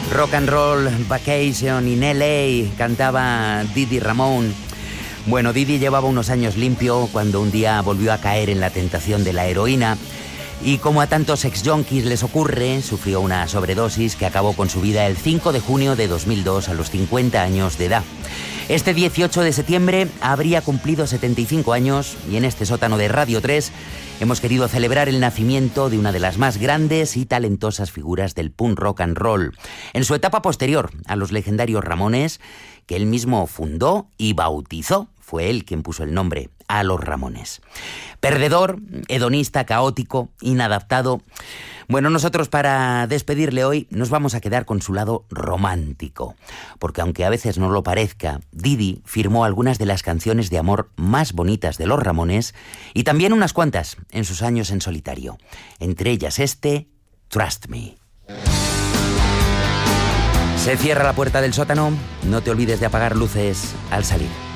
Rock and Roll Vacation in LA, cantaba Didi Ramón. Bueno, Didi llevaba unos años limpio cuando un día volvió a caer en la tentación de la heroína y, como a tantos ex-junkies les ocurre, sufrió una sobredosis que acabó con su vida el 5 de junio de 2002 a los 50 años de edad. Este 18 de septiembre habría cumplido 75 años y en este sótano de Radio 3 hemos querido celebrar el nacimiento de una de las más grandes y talentosas figuras del punk rock and roll, en su etapa posterior a los legendarios Ramones, que él mismo fundó y bautizó. Fue él quien puso el nombre a los Ramones. Perdedor, hedonista, caótico, inadaptado. Bueno, nosotros para despedirle hoy nos vamos a quedar con su lado romántico, porque aunque a veces no lo parezca, Didi firmó algunas de las canciones de amor más bonitas de los Ramones y también unas cuantas en sus años en solitario. Entre ellas Trust Me. Se cierra la puerta del sótano, no te olvides de apagar luces al salir.